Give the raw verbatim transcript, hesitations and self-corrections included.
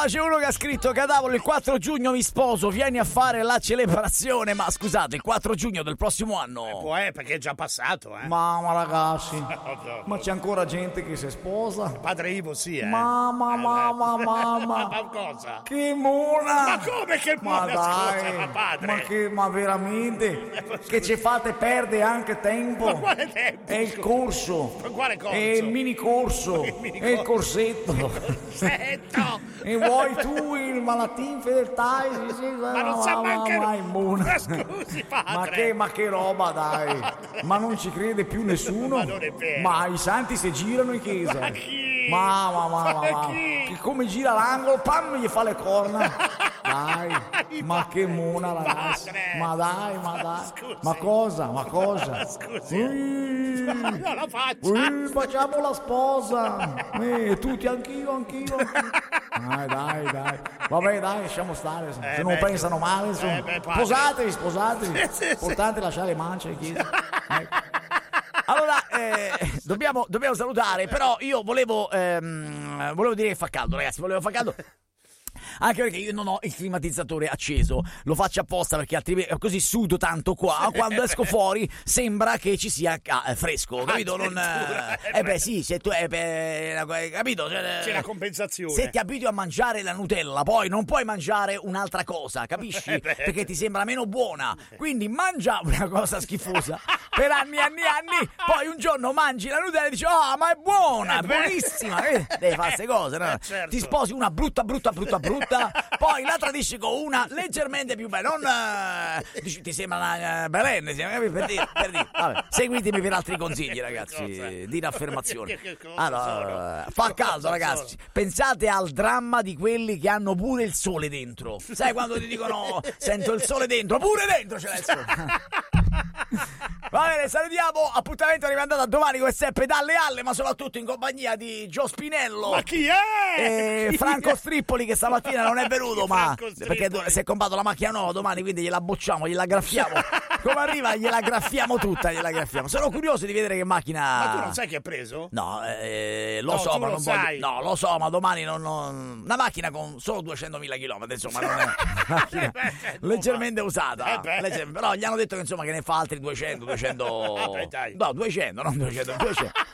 c'è uno che ha scritto: Cadavolo, il quattro giugno mi sposo, vieni a fare la celebrazione. Ma scusate, il quattro giugno del prossimo anno? Eh, può, eh, perché è già passato, eh. Mamma ragazzi, ma c'è ancora gente che si sposa? Padre Ivo sì, eh. Mamma, mamma, mamma. Ma cosa? Che mona! Ma come che Ma mona, dai, scusa, ma padre? ma che, ma veramente? Che ci fate perdere anche tempo? Ma quale tempo? È il corso. Ma quale corso? È il mini corso. Il mini È il corso. corsetto. Corsetto. E vuoi tu il malatin fedeltà? Sì, sì, Ma non sa manche ma, ma, ma scusi, padre. ma che, ma che roba, dai. Ma non ci crede più nessuno? Ma non è vero. Ma i santi si girano in chiesa. Ma chi? Ma, ma, ma, ma, Ma ma. chi? Che come gira l'angolo, pam, gli fa le corna. Dai, ma che mona ragazzi. Padre. Ma dai, ma dai. Scusi. Ma cosa, ma cosa? Scusi. Ui. Non la faccia. Ui, facciamo la sposa. Eh, tutti, anch'io, anch'io. Dai, dai, dai. Vabbè, dai, lasciamo stare. Se Eh, non beh, pensano male, insomma. eh, beh, padre. Sposatevi, sposatevi. Sì, sì, sì. Importante lasciare le mance in chiesa. Ecco. Allora, eh, dobbiamo, dobbiamo salutare, però io volevo, ehm, volevo dire che fa caldo, ragazzi, volevo fa caldo. Anche perché io non ho il climatizzatore acceso, lo faccio apposta perché altrimenti così sudo tanto qua, quando esco fuori sembra che ci sia ah, fresco, capito? Non, eh, eh beh sì, se tu eh, beh, capito? Cioè, C'è la compensazione. se ti abitui a mangiare la Nutella, poi non puoi mangiare un'altra cosa, capisci? Eh beh. Perché ti sembra meno buona, quindi mangia una cosa schifosa per anni e anni e anni, poi un giorno mangi la Nutella e dici ah, ma è buona, è Eh beh. buonissima, eh, devi fare queste cose, no? Eh, certo. Ti sposi una brutta brutta brutta brutta, poi la tradisci con una leggermente più bella, non eh, dici, ti sembra una uh, Belen, per dire, per dire. Vabbè, seguitemi per altri consigli, ragazzi, di raffermazione. Che cosa Allora, sono? fa Che caldo, cosa ragazzi, pensate al dramma di quelli che hanno pure il sole dentro. Sai quando ti dicono sento il sole dentro, pure dentro ce l'hai il sole. Va bene, salutiamo, appuntamento rimandato a domani come sempre dalle Alle, ma soprattutto in compagnia di Gio Spinello. Ma chi è? E Chi Franco è? Strippoli che stamattina non è venuto, ma Franco Strippoli. perché do- si è comprato la macchina nuova domani, quindi gliela bocciamo, gliela graffiamo. Come arriva gliela graffiamo tutta, gliela graffiamo. Sono curioso di vedere che macchina. Ma tu non sai chi ha preso? No, eh, lo No, so, tu ma lo non sai. voglio. No, lo so, ma domani non, non- una macchina con solo duecentomila chilometri, insomma, non è una macchina Eh beh, certo, leggermente ma- usata. Eh beh. Legger- però gli hanno detto che insomma che ne fa altri duecento, duecento. Vabbè, dai. No, duecento, non duecento, duecento.